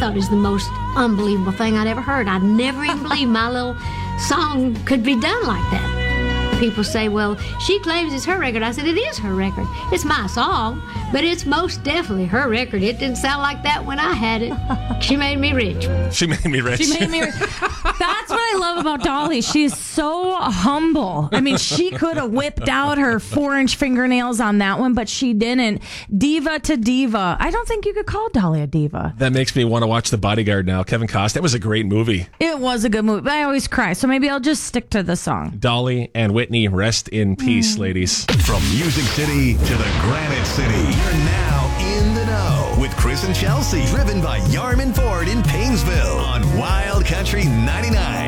thought it was the most unbelievable thing I'd ever heard. I'd never even believed my little song could be done like that. People say, well, she claims it's her record. I said, it is her record. It's my song, but it's most definitely her record. It didn't sound like that when I had it. She made me rich. She made me rich. She made me rich. That's what I love about Dolly. She's so humble. I mean, she could have whipped out her 4-inch fingernails on that one, but she didn't. Diva to diva. I don't think you could call Dolly a diva. That makes me want to watch The Bodyguard now. Kevin Costner. That was a great movie. It was a good movie, but I always cry, so maybe I'll just stick to the song. Dolly and Whitney, rest in peace, ladies. From Music City to the Granite City, you're now in the know with Chris and Chelsea, driven by Yarman Ford in Painesville on Wild Country 99.